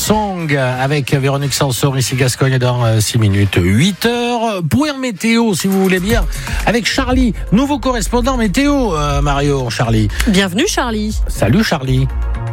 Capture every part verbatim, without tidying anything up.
Song avec Véronique Sanson, ici Gascogne dans six minutes, huit heures. Point météo, si vous voulez bien, avec Charlie, nouveau correspondant météo, euh, Mario, Charlie. Bienvenue Charlie. Salut Charlie.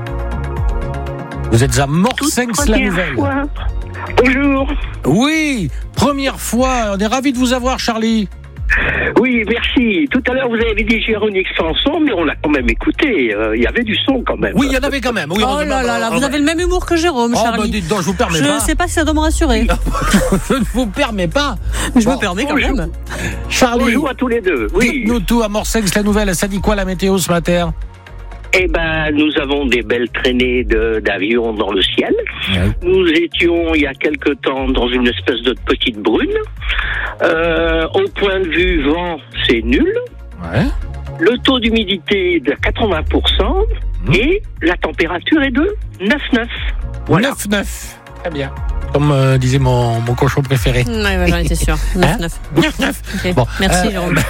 Vous êtes à Morsenx-la-Nouvelle. Bonjour. Oui, première fois, on est ravis de vous avoir Charlie. Oui, merci. Tout à l'heure, vous avez dit Véronique Sanson, mais on l'a quand même écouté. Euh, il y avait du son quand même. Oui, il y en avait quand même. Oui, oh là là là, vous avez le même humour que Jérôme, oh, Charlie. Bah, dites donc, je vous permets je pas. Je sais pas si ça doit me rassurer. Je ne vous permets pas. Je bon, me permets quand bonjour. même. Charlie. Bonjour à tous les deux. Oui. Dites-nous tout à Morsenx-la-Nouvelle. Ça dit quoi la météo ce matin? Eh ben, nous avons des belles traînées de, d'avions dans le ciel. Ouais. Nous étions, il y a quelque temps, dans une espèce de petite brune. Euh, au point de vue vent, c'est nul. Ouais. Le taux d'humidité est de quatre-vingts pour cent. Mmh. Et la température est de neuf neuf. Voilà. neuf neuf. Très bien. Comme euh, disait mon, mon cochon préféré. Oui, ouais, j'en étais sûr. neuf neuf. Hein neuf neuf. Okay. Bon, merci euh, Jérôme. Bah...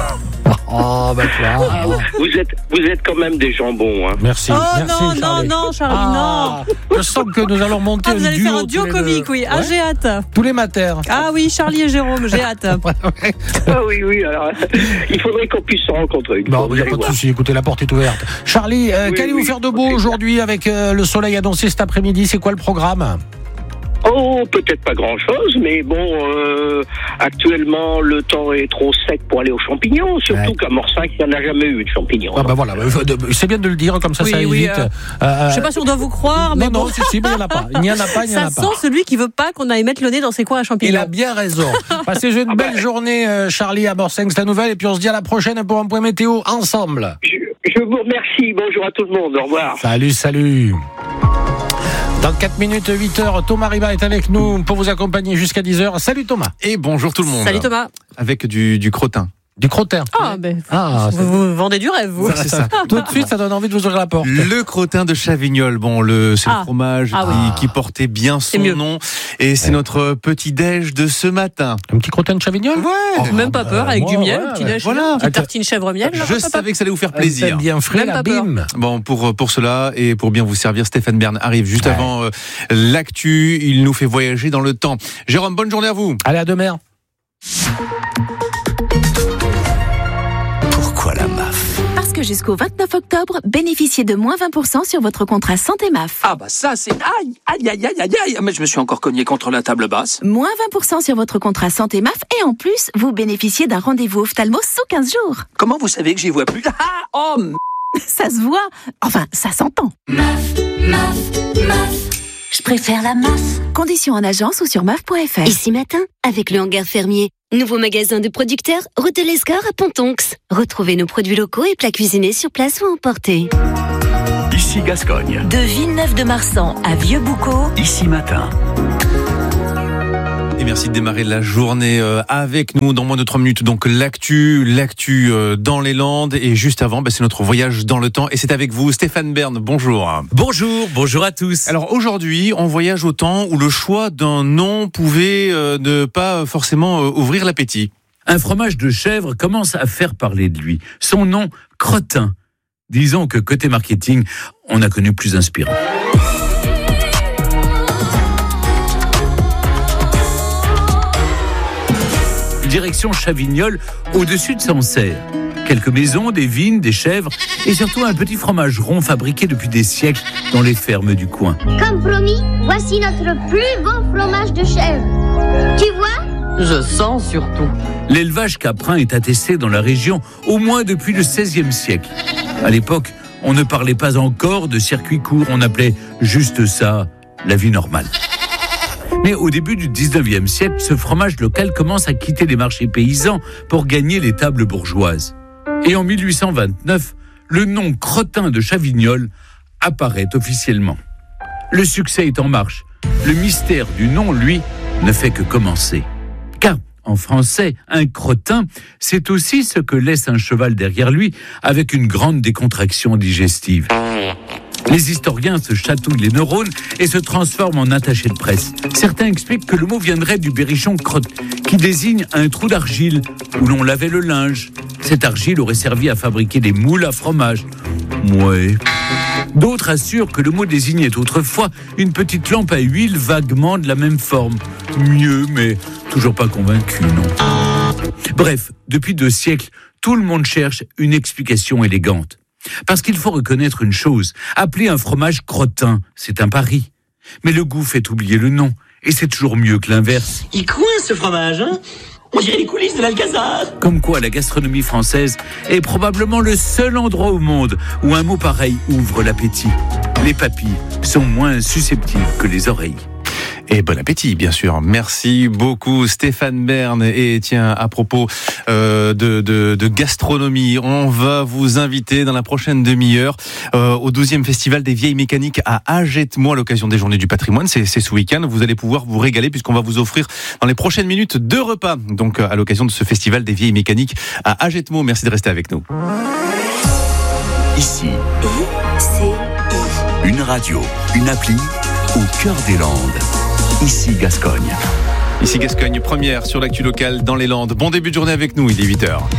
Oh, bah toi. Ah, vous êtes, vous êtes quand même des jambons, hein. Merci. Oh merci, non, Charlie. non, non, Charlie, ah, non. Je sens que nous allons monter Ah, vous un allez duo. faire un duo comique, oui. Ah, ouais. j'ai hâte. Tous les matins. Ah oui, Charlie et Jérôme, j'ai hâte. Ah oui, oui, alors, il faudrait qu'on puisse se rencontrer une Bon, fois. il n'y a pas de souci, écoutez, la porte est ouverte. Charlie, euh, oui, qu'allez-vous oui, faire de beau okay. aujourd'hui avec euh, le soleil annoncé cet après-midi? C'est quoi le programme? Oh, peut-être pas grand-chose, mais bon, euh, actuellement, le temps est trop sec pour aller aux champignons, surtout ouais. qu'à Morsenx, il n'y en a jamais eu de champignons. Ah bah voilà, c'est bien de le dire, comme ça, oui, ça oui, évite. Euh, euh, je sais pas si on doit vous croire, mais non, bon. non, si, si, mais il n'y en a pas. Il n'y en a pas, il n'y en a ça pas. sent celui qui veut pas qu'on aille mettre le nez dans ses coins à champignons. Il a bien raison. Passez une ah belle bah... journée, euh, Charlie, à Morsenx-la-Nouvelle, et puis on se dit à la prochaine pour un point météo ensemble. Je, je vous remercie, bonjour à tout le monde, au revoir. Salut, salut. Dans quatre minutes, huit heures, Thomas Riba est avec nous pour vous accompagner jusqu'à dix heures. Salut Thomas. Et bonjour tout le monde. Salut Thomas. Avec du, du crottin. Du crottin. Ah, ben, ah, vous, vous vendez du rêve, vous. Ça, c'est ça. Tout de suite, ça donne envie de vous ouvrir la porte. Le crottin de Chavignol. Bon, le, c'est ah. le fromage ah, qui, oui. qui portait bien son nom. Et c'est ouais. notre petit déj de ce matin. Un petit crottin de Chavignol? Ouais. Oh, même pas peur, avec moi, du miel, ouais, petit déj. Voilà. Petite tartine chèvre miel. Je savais que ça allait vous faire plaisir. Bien frais, la bim. Bon, pour, pour cela et pour bien vous servir, Stéphane Bern arrive juste ouais. avant euh, l'actu. Il nous fait voyager dans le temps. Jérôme, bonne journée à vous. Allez, à demain. La M A F. Parce que jusqu'au vingt-neuf octobre, bénéficiez de moins vingt pour cent sur votre contrat santé M A F. Ah bah ça c'est... Aïe, aïe, aïe, aïe, aïe, aïe, mais je me suis encore cogné contre la table basse. Moins vingt pour cent sur votre contrat santé M A F et en plus, vous bénéficiez d'un rendez-vous ophtalmo sous quinze jours. Comment vous savez que j'y vois plus? Ah, oh m... Ça se voit, enfin ça s'entend. M A F, M A F, M A F. Je préfère la M A F. Conditions en agence ou sur M A F point F R. Ici matin, avec le hangar fermier. Nouveau magasin de producteurs, route de l'Escore à Pontonx. Retrouvez nos produits locaux et plats cuisinés sur place ou emportés. Ici Gascogne. De Villeneuve-de-Marsan à Vieux-Boucau. Ici matin. Et merci de démarrer la journée avec nous dans moins de trois minutes. Donc l'actu, l'actu dans les Landes. Et juste avant, bah, c'est notre voyage dans le temps. Et c'est avec vous, Stéphane Bern. Bonjour. Bonjour, bonjour à tous. Alors aujourd'hui, on voyage au temps où le choix d'un nom pouvait euh, ne pas forcément euh, ouvrir l'appétit. Un fromage de chèvre commence à faire parler de lui. Son nom, Crottin. Disons que côté marketing, on a connu plus inspirant. Direction Chavignol, au-dessus de Sancerre. Quelques maisons, des vignes, des chèvres et surtout un petit fromage rond fabriqué depuis des siècles dans les fermes du coin. Comme promis, voici notre plus beau fromage de chèvre. Tu vois ? Je sens surtout. L'élevage caprin est attesté dans la région au moins depuis le seizième siècle. À l'époque, on ne parlait pas encore de circuit court, on appelait juste ça la vie normale. Mais au début du dix-neuvième siècle, ce fromage local commence à quitter les marchés paysans pour gagner les tables bourgeoises. Et en mille huit cent vingt-neuf, le nom Crottin de Chavignol apparaît officiellement. Le succès est en marche. Le mystère du nom, lui, ne fait que commencer. Car, en français, un crottin, c'est aussi ce que laisse un cheval derrière lui avec une grande décontraction digestive. Les historiens se chatouillent les neurones et se transforment en attachés de presse. Certains expliquent que le mot viendrait du berrichon crotte, qui désigne un trou d'argile où l'on lavait le linge. Cette argile aurait servi à fabriquer des moules à fromage. Ouais. D'autres assurent que le mot désignait autrefois une petite lampe à huile vaguement de la même forme. Mieux, mais toujours pas convaincu, non. Bref, depuis deux siècles, tout le monde cherche une explication élégante. Parce qu'il faut reconnaître une chose, appeler un fromage crottin, c'est un pari. Mais le goût fait oublier le nom, et c'est toujours mieux que l'inverse. Il coince ce fromage, hein ? On dirait les coulisses de l'Alcazar. Comme quoi la gastronomie française est probablement le seul endroit au monde où un mot pareil ouvre l'appétit. Les papilles sont moins susceptibles que les oreilles. Et bon appétit, bien sûr. Merci beaucoup, Stéphane Bern. Et tiens, à propos euh, de, de, de gastronomie, on va vous inviter dans la prochaine demi-heure euh, au douzième Festival des Vieilles Mécaniques à Agetmo à l'occasion des Journées du Patrimoine. C'est, c'est ce week-end. Vous allez pouvoir vous régaler puisqu'on va vous offrir dans les prochaines minutes deux repas. Donc, à l'occasion de ce Festival des Vieilles Mécaniques à Agetmo. Merci de rester avec nous. Ici, une radio, une appli au cœur des Landes. Ici Gascogne. Ici Gascogne, première sur l'actu locale dans les Landes. Bon début de journée avec nous, il est huit heures.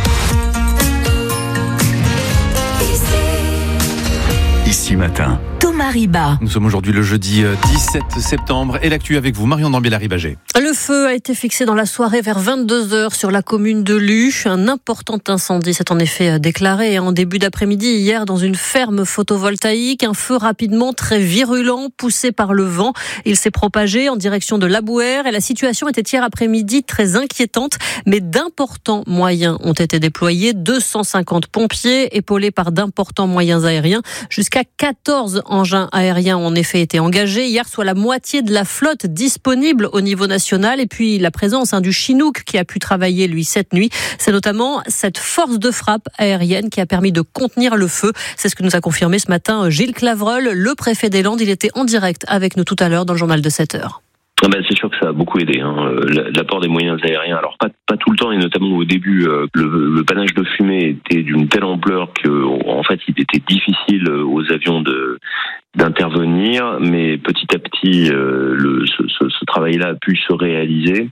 Ici matin. Thomas Riba. Nous sommes aujourd'hui le jeudi dix-sept septembre et l'actu avec vous, Marion Dambiel-Arribagé. Le feu a été fixé dans la soirée vers vingt-deux heures sur la commune de Lue. Un important incendie s'est en effet déclaré en début d'après-midi hier dans une ferme photovoltaïque. Un feu rapidement très virulent poussé par le vent. Il s'est propagé en direction de l'Abouer et la situation était hier après-midi très inquiétante. Mais d'importants moyens ont été déployés. deux cent cinquante pompiers épaulés par d'importants moyens aériens. Jusqu'à quatorze engins aériens ont en effet été engagés. Hier, soit la moitié de la flotte disponible au niveau national. Et puis la présence hein, du Chinook qui a pu travailler lui cette nuit. C'est notamment cette force de frappe aérienne qui a permis de contenir le feu. C'est ce que nous a confirmé ce matin Gilles Clavreul, le préfet des Landes. Il était en direct avec nous tout à l'heure dans le journal de sept heures. Ah ben c'est sûr que ça a beaucoup aidé. Hein. L'apport des moyens aériens, alors pas, pas tout le temps et notamment au début, euh, le, le panache de fumée était d'une telle ampleur que, en fait, il était difficile aux avions de d'intervenir, mais petit à petit, euh, le, ce, ce, ce travail-là a pu se réaliser.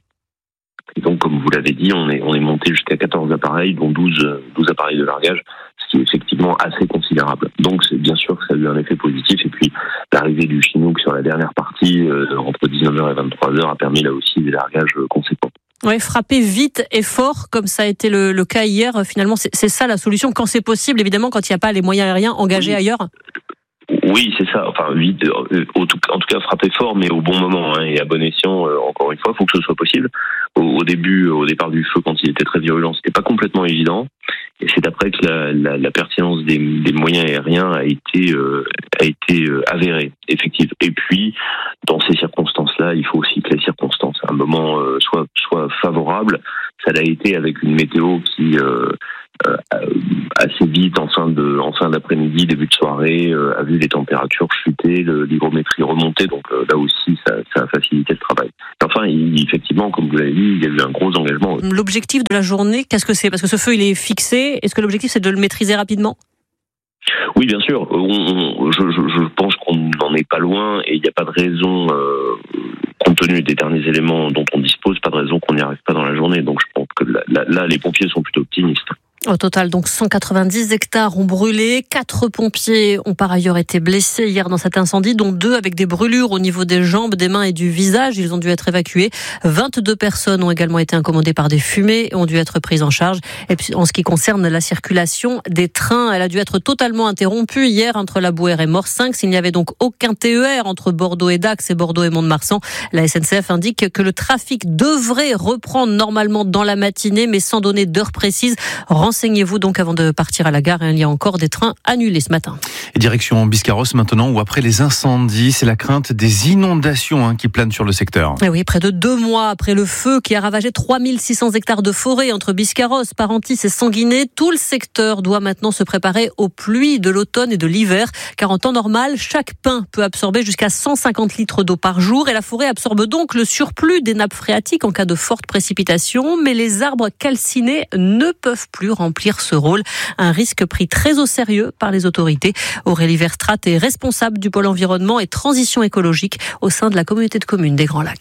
Et donc, comme vous l'avez dit, on est on est monté jusqu'à quatorze appareils, dont douze, douze appareils de largage, ce qui est effectivement assez considérable. Donc, c'est bien sûr que ça a eu un effet positif. Et puis, l'arrivée du Chinook sur la dernière partie, euh, entre dix-neuf heures et vingt-trois heures, a permis là aussi des largages conséquents. Oui, frapper vite et fort, comme ça a été le, le cas hier. Finalement, c'est, c'est ça la solution, quand c'est possible, évidemment, quand il n'y a pas les moyens aériens engagés oui. ailleurs. Oui, c'est ça. Enfin, vite, euh, en tout cas, frapper fort, mais au bon moment hein, et à bon escient. Euh, encore une fois, il faut que ce soit possible. Au, au début, au départ du feu, quand il était très virulent, c'était pas complètement évident. Et c'est après que la, la, la pertinence des, des moyens aériens a été euh, a été euh, avérée, effectivement. Et puis, dans ces circonstances-là, il faut aussi que les circonstances, à un moment, euh, soient soient favorables. Ça l'a été avec une météo qui euh, euh, assez vite, en fin de en fin d'après-midi, début de soirée, euh, a vu les températures chuter, le, l'hygrométrie remonter. Donc euh, là aussi, ça, ça a facilité le travail. Enfin, il, effectivement, comme vous l'avez dit, il y a eu un gros engagement. L'objectif de la journée, qu'est-ce que c'est ? Parce que ce feu, il est fixé. Est-ce que l'objectif, c'est de le maîtriser rapidement ? Oui, bien sûr. On, on, je, je, je pense qu'on n'en est pas loin et il n'y a pas de raison, euh, compte tenu des derniers éléments dont on dispose, pas de raison qu'on n'y arrive pas dans la journée. Donc je pense que là, là, là les pompiers sont plutôt optimistes. Au total, donc cent quatre-vingt-dix hectares ont brûlé. Quatre pompiers ont par ailleurs été blessés hier dans cet incendie, dont deux avec des brûlures au niveau des jambes, des mains et du visage. Ils ont dû être évacués. vingt-deux personnes ont également été incommodées par des fumées et ont dû être prises en charge. Et puis, en ce qui concerne la circulation des trains, elle a dû être totalement interrompue hier entre la Bouère et Morsinx. Il n'y avait donc aucun T E R entre Bordeaux et Dax et Bordeaux et Mont-de-Marsan. La S N C F indique que le trafic devrait reprendre normalement dans la matinée, mais sans donner d'heure précise. Renseignez-vous donc avant de partir à la gare. Il y a encore des trains annulés ce matin. Et direction Biscarrosse maintenant, où après les incendies, c'est la crainte des inondations hein, qui planent sur le secteur. Et oui, près de deux mois après le feu qui a ravagé trois mille six cents hectares de forêt entre Biscarrosse, Parentis et Sanguinet, tout le secteur doit maintenant se préparer aux pluies de l'automne et de l'hiver. Car en temps normal, chaque pin peut absorber jusqu'à cent cinquante litres d'eau par jour et la forêt absorbe donc le surplus des nappes phréatiques en cas de forte précipitation. Mais les arbres calcinés ne peuvent plus remplir ce rôle. Un risque pris très au sérieux par les autorités. Aurélie Verstrat est responsable du pôle environnement et transition écologique au sein de la communauté de communes des Grands Lacs.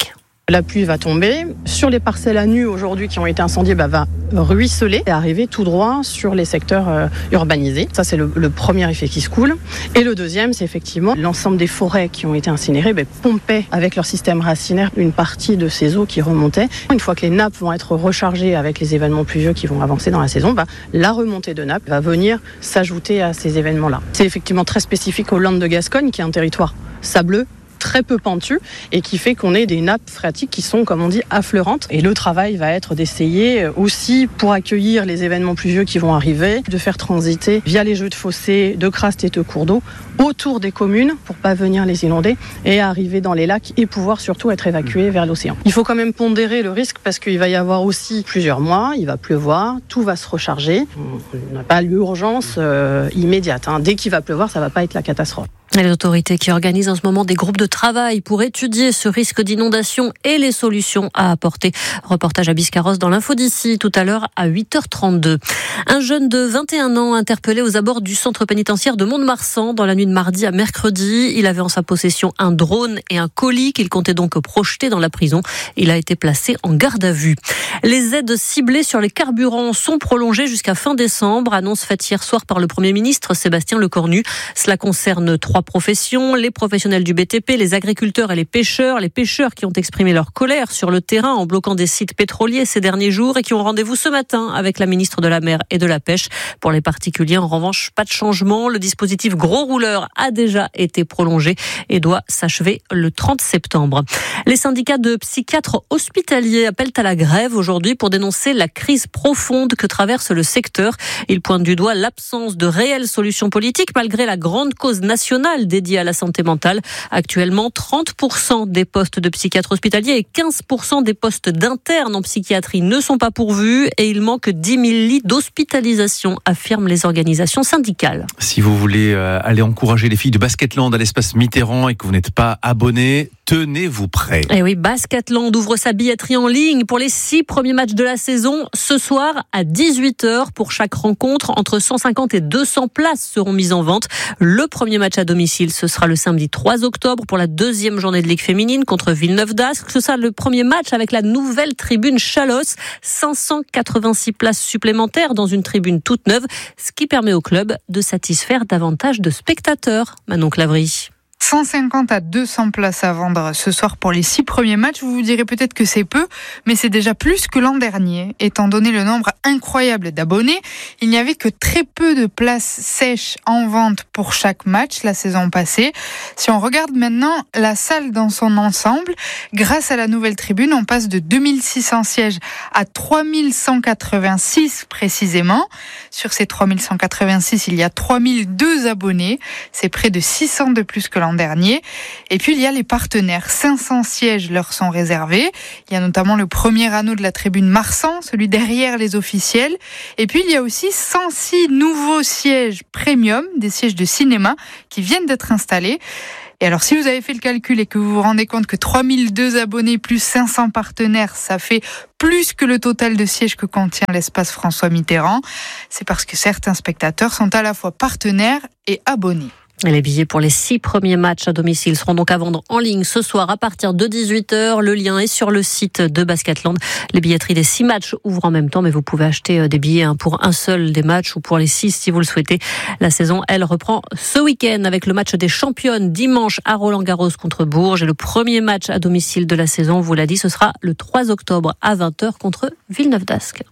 La pluie va tomber. Sur les parcelles à nu aujourd'hui qui ont été incendiées, bah, va ruisseler et arriver tout droit sur les secteurs euh, urbanisés. Ça, c'est le, le premier effet qui se coule. Et le deuxième, c'est effectivement l'ensemble des forêts qui ont été incinérées bah, pompaient avec leur système racinaire une partie de ces eaux qui remontaient. Une fois que les nappes vont être rechargées avec les événements pluvieux qui vont avancer dans la saison, bah, la remontée de nappes va venir s'ajouter à ces événements-là. C'est effectivement très spécifique aux Landes de Gascogne, qui est un territoire sableux, très peu pentu et qui fait qu'on ait des nappes phréatiques qui sont, comme on dit, affleurantes. Et le travail va être d'essayer aussi, pour accueillir les événements pluvieux qui vont arriver, de faire transiter via les jeux de fossés, de crastes et de cours d'eau autour des communes pour pas venir les inonder et arriver dans les lacs et pouvoir surtout être évacués vers l'océan. Il faut quand même pondérer le risque parce qu'il va y avoir aussi plusieurs mois, il va pleuvoir, tout va se recharger. On n'a pas l'urgence euh, immédiate. Hein. Dès qu'il va pleuvoir, ça va pas être la catastrophe. Et les autorités qui organisent en ce moment des groupes de travail pour étudier ce risque d'inondation et les solutions à apporter. Reportage à Biscarrosse dans l'info d'ici tout à l'heure à huit heures trente-deux. Un jeune de vingt et un ans interpellé aux abords du centre pénitentiaire de Mont-de-Marsan dans la nuit de mardi à mercredi. Il avait en sa possession un drone et un colis qu'il comptait donc projeter dans la prison. Il a été placé en garde à vue. Les aides ciblées sur les carburants sont prolongées jusqu'à fin décembre, annonce faite hier soir par le Premier ministre Sébastien Lecornu. Cela concerne trois professions, les professionnels du B T P, les agriculteurs et les pêcheurs. Les pêcheurs qui ont exprimé leur colère sur le terrain en bloquant des sites pétroliers ces derniers jours et qui ont rendez-vous ce matin avec la ministre de la Mer et de la Pêche. Pour les particuliers, en revanche, pas de changement. Le dispositif gros rouleur a déjà été prolongé et doit s'achever le trente septembre. Les syndicats de psychiatres hospitaliers appellent à la grève aujourd'hui pour dénoncer la crise profonde que traverse le secteur. Ils pointent du doigt l'absence de réelles solutions politiques malgré la grande cause nationale dédiée à la santé mentale. Actuellement, trente pour cent des postes de psychiatres hospitaliers et quinze pour cent des postes d'internes en psychiatrie ne sont pas pourvus et il manque dix mille lits d'hospitalisation, affirment les organisations syndicales. Si vous voulez aller encourager les filles de Basketland à l'espace Mitterrand et que vous n'êtes pas abonné, tenez-vous prêt. Et oui, Basketland ouvre sa billetterie en ligne pour les six premiers matchs de la saison. Ce soir, à dix-huit heures, pour chaque rencontre, entre cent cinquante et deux cents places seront mises en vente. Le premier match à domicile, ce sera le samedi trois octobre pour la deuxième journée de Ligue féminine contre Villeneuve d'Ascq. Ce sera le premier match avec la nouvelle tribune Chalosse. cinq cent quatre-vingt-six places supplémentaires dans une tribune toute neuve, ce qui permet au club de satisfaire davantage de spectateurs. Manon Clavry. cent cinquante à deux cents places à vendre ce soir pour les six premiers matchs. Vous vous direz peut-être que c'est peu, mais c'est déjà plus que l'an dernier. Étant donné le nombre incroyable d'abonnés, il n'y avait que très peu de places sèches en vente pour chaque match la saison passée. Si on regarde maintenant la salle dans son ensemble, grâce à la nouvelle tribune, on passe de deux mille six cents sièges à trois mille cent quatre-vingt-six précisément. Sur ces trois mille cent quatre-vingt-six, il y a trois mille deux abonnés. C'est près de six cents de plus que l'an dernier. Et puis il y a les partenaires. cinq cents sièges leur sont réservés. Il y a notamment le premier anneau de la tribune Marsan, celui derrière les officiels. Et puis il y a aussi cent six nouveaux sièges premium, des sièges de cinéma qui viennent d'être installés. Et alors, si vous avez fait le calcul et que vous vous rendez compte que trois mille deux abonnés plus cinq cents partenaires, ça fait plus que le total de sièges que contient l'espace François Mitterrand, c'est parce que certains spectateurs sont à la fois partenaires et abonnés. Et les billets pour les six premiers matchs à domicile seront donc à vendre en ligne ce soir à partir de dix-huit heures. Le lien est sur le site de Basketland. Les billetteries des six matchs ouvrent en même temps, mais vous pouvez acheter des billets pour un seul des matchs ou pour les six si vous le souhaitez. La saison, elle, reprend ce week-end avec le match des championnes dimanche à Roland-Garros contre Bourges. Et le premier match à domicile de la saison, on vous l'a dit, ce sera le trois octobre à vingt heures contre Villeneuve d'Ascq.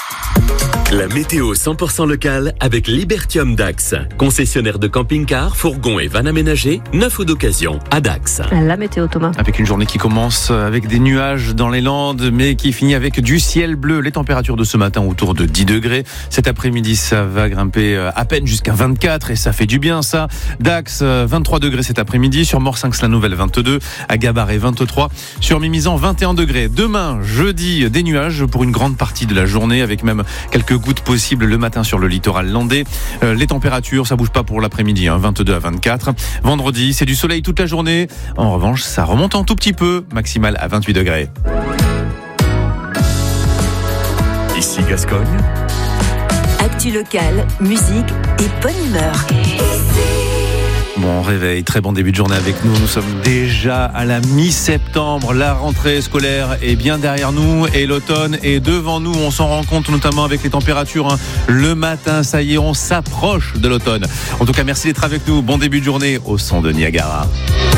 La météo cent pour cent locale avec Libertium Dax. Concessionnaire de camping-cars, fourgons et vannes aménagés, neuf ou d'occasion à Dax. La météo, Thomas. Avec une journée qui commence avec des nuages dans les Landes, mais qui finit avec du ciel bleu. Les températures de ce matin autour de dix degrés. Cet après-midi, ça va grimper à peine jusqu'à vingt-quatre et ça fait du bien, ça. Dax, vingt-trois degrés cet après-midi. Sur Morsinx-la-Nouvelle, vingt-deux. À Gabarret, vingt-trois. Sur Mimizan, vingt et un degrés. Demain, jeudi, des nuages pour une grande partie de la journée avec même quelques gouttes possibles le matin sur le littoral landais. Euh, les températures, ça bouge pas pour l'après-midi, hein, vingt-deux à vingt-quatre. Vendredi, c'est du soleil toute la journée. En revanche, ça remonte un tout petit peu, maximal à vingt-huit degrés. Ici Gascogne. Actu locale, musique et bonne humeur. Bon réveil, très bon début de journée avec nous. Nous sommes déjà à la mi-septembre. La rentrée scolaire est bien derrière nous et l'automne est devant nous. On s'en rend compte notamment avec les températures. Hein. Le matin, ça y est, on s'approche de l'automne. En tout cas, merci d'être avec nous. Bon début de journée au son de Niagara.